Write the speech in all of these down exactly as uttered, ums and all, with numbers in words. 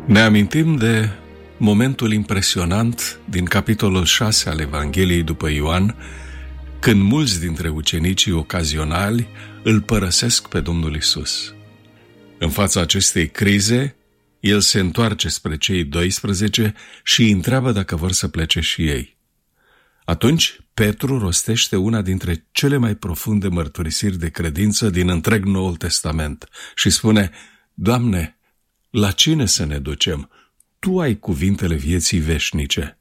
Ne amintim de momentul impresionant din capitolul șase al Evangheliei după Ioan, când mulți dintre ucenicii ocazionali îl părăsesc pe Domnul Isus. În fața acestei crize, el se întoarce spre cei doisprezece și îi întreabă dacă vor să plece și ei. Atunci, Petru rostește una dintre cele mai profunde mărturisiri de credință din întreg Noul Testament și spune: Doamne, la cine să ne ducem? Tu ai cuvintele vieții veșnice.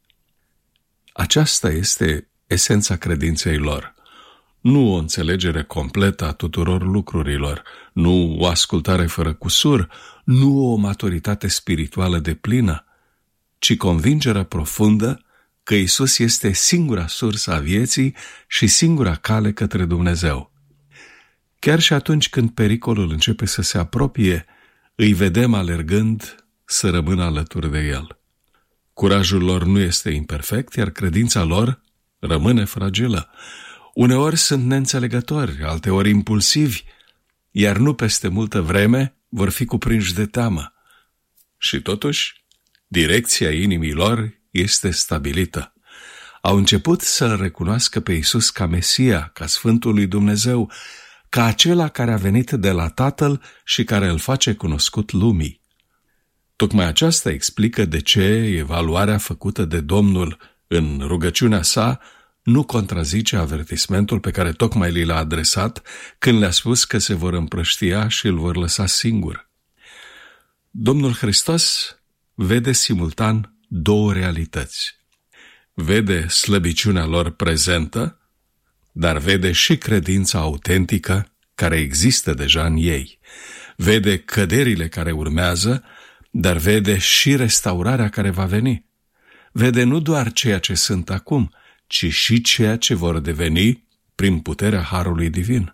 Aceasta este esența credinței lor. Nu o înțelegere completă a tuturor lucrurilor, nu o ascultare fără cusur, nu o maturitate spirituală deplină, ci convingerea profundă că Isus este singura sursă a vieții și singura cale către Dumnezeu. Chiar și atunci când pericolul începe să se apropie, îi vedem alergând să rămână alături de El. Curajul lor nu este imperfect, iar credința lor rămâne fragilă. Uneori sunt neînțelegători, alteori impulsivi, iar nu peste multă vreme vor fi cuprinși de teamă. Și totuși, direcția inimii lor este stabilită. Au început să-L recunoască pe Iisus ca Mesia, ca Sfântul lui Dumnezeu, ca acela care a venit de la Tatăl și care îl face cunoscut lumii. Tocmai aceasta explică de ce evaluarea făcută de Domnul în rugăciunea sa nu contrazice avertismentul pe care tocmai li l-a adresat când le-a spus că se vor împrăștia și îl vor lăsa singur. Domnul Hristos vede simultan două realități. Vede slăbiciunea lor prezentă, dar vede și credința autentică care există deja în ei. Vede căderile care urmează, dar vede și restaurarea care va veni. Vede nu doar ceea ce sunt acum, ci și ceea ce vor deveni prin puterea Harului Divin.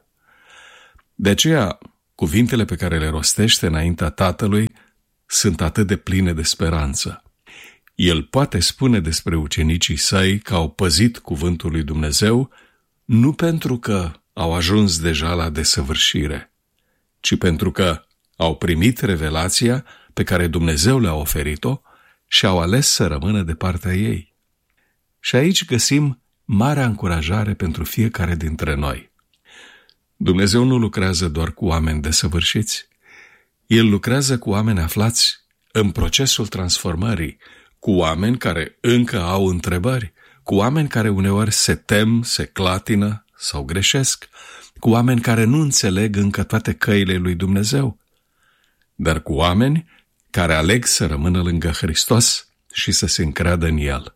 De aceea, cuvintele pe care le rostește înaintea Tatălui sunt atât de pline de speranță. El poate spune despre ucenicii săi că au păzit cuvântul lui Dumnezeu nu pentru că au ajuns deja la desăvârșire, ci pentru că au primit revelația pe care Dumnezeu le-a oferit-o și au ales să rămână de partea ei. Și aici găsim marea încurajare pentru fiecare dintre noi. Dumnezeu nu lucrează doar cu oameni desăvârșiți. El lucrează cu oameni aflați în procesul transformării, cu oameni care încă au întrebări, cu oameni care uneori se tem, se clatină sau greșesc, cu oameni care nu înțeleg încă toate căile lui Dumnezeu, dar cu oameni care aleg să rămână lângă Hristos și să se încreadă în El.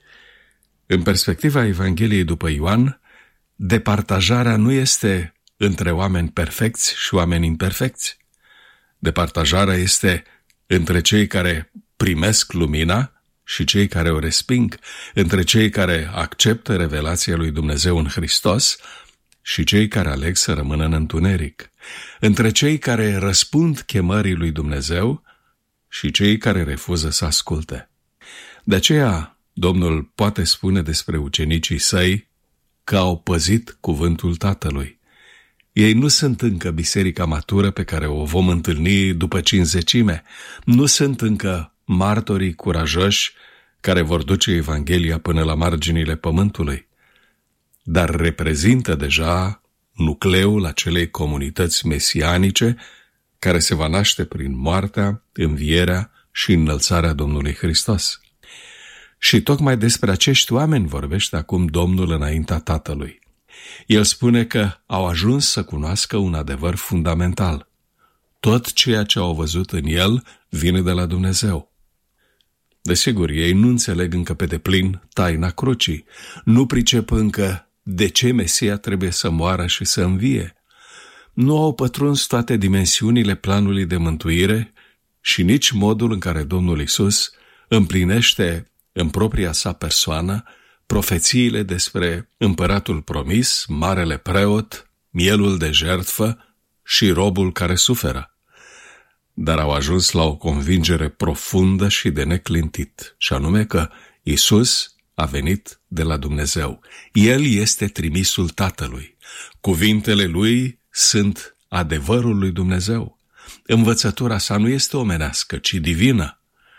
În perspectiva Evangheliei după Ioan, departajarea nu este între oameni perfecți și oameni imperfecți. Departajarea este între cei care primesc lumina și cei care o resping, între cei care acceptă revelația lui Dumnezeu în Hristos și cei care aleg să rămână în întuneric, între cei care răspund chemării lui Dumnezeu și cei care refuză să asculte. De aceea, Domnul poate spune despre ucenicii săi că au păzit cuvântul Tatălui. Ei nu sunt încă biserica matură pe care o vom întâlni după cincizecime, nu sunt încă martorii curajoși care vor duce Evanghelia până la marginile pământului, dar reprezintă deja nucleul acelei comunități mesianice care se va naște prin moartea, învierea și înălțarea Domnului Hristos. Și tocmai despre acești oameni vorbește acum Domnul înaintea Tatălui. El spune că au ajuns să cunoască un adevăr fundamental. Tot ceea ce au văzut în El vine de la Dumnezeu. Desigur, ei nu înțeleg încă pe deplin taina crucii, nu pricep încă de ce Mesia trebuie să moară și să învie. Nu au pătruns toate dimensiunile planului de mântuire și nici modul în care Domnul Isus împlinește în propria sa persoană profețiile despre împăratul promis, marele preot, mielul de jertfă și robul care suferă. Dar au ajuns la o convingere profundă și de neclintit, și anume că Isus a venit de la Dumnezeu. El este trimisul Tatălui. Cuvintele Lui sunt adevărul lui Dumnezeu. Învățătura sa nu este omenească, ci divină.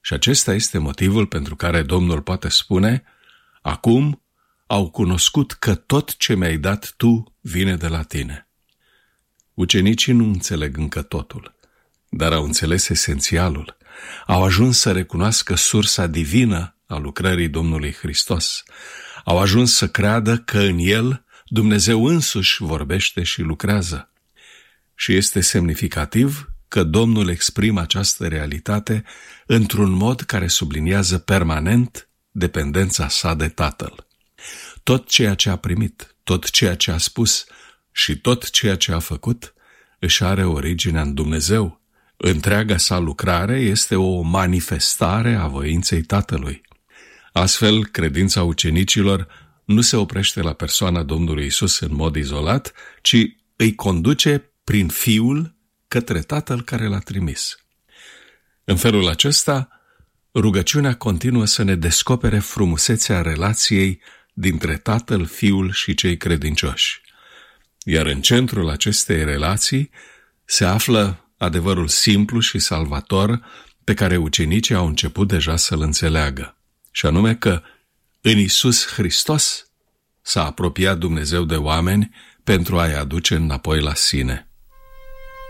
Și acesta este motivul pentru care Domnul poate spune: acum au cunoscut că tot ce mi-ai dat tu vine de la tine. Ucenicii nu înțeleg încă totul, dar au înțeles esențialul. Au ajuns să recunoască sursa divină a lucrării Domnului Hristos. Au ajuns să creadă că în El Dumnezeu însuși vorbește și lucrează. Și este semnificativ că Domnul exprimă această realitate într-un mod care subliniază permanent dependența sa de Tatăl. Tot ceea ce a primit, tot ceea ce a spus și tot ceea ce a făcut își are originea în Dumnezeu. Întreaga sa lucrare este o manifestare a voinței Tatălui. Astfel, credința ucenicilor nu se oprește la persoana Domnului Isus în mod izolat, ci îi conduce prin Fiul către Tatăl care l-a trimis. În felul acesta, rugăciunea continuă să ne descopere frumusețea relației dintre Tatăl, Fiul și cei credincioși. Iar în centrul acestei relații se află adevărul simplu și salvator pe care ucenicii au început deja să-l înțeleagă, și anume că în Iisus Hristos s-a apropiat Dumnezeu de oameni pentru a-i aduce înapoi la sine.